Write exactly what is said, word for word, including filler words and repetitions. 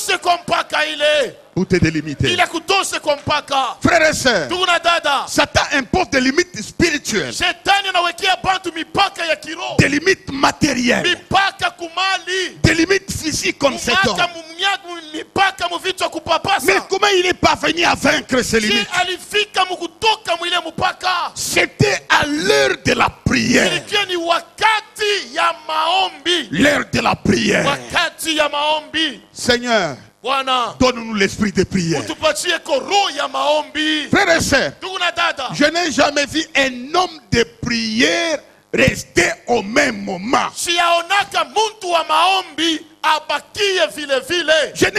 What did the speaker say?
kutoshe kwa mpaka ile. Pour te délimiter. Ile kutoshe kwa mpaka. Frères et sœurs, Ndugu na dada, Satan impose des limites spirituelles, Shetani anawekea bantu mipaka ya kiroho. des limites matérielles, Mipaka kumali. des limites physiques comme cet homme. Mipaka mumyagu, mipaka muvichwa kupapasa. Mais comment il est parvenu à vaincre ces Si limites? alifika mukutoka mwile mupaka. C'était à l'heure de la prière. Ilikuwa ni wakati ya maombi. L'heure de la prière. Wakati ya maombi. Seigneur, Bwana, donne-nous l'esprit de prière. utupatie roho ya maombi. Frères et sœurs, Ndugu na dada, je n'ai jamais vu un homme de prière rester au même moment. siyaonaka muntu wa maombi abakie vile vile. Je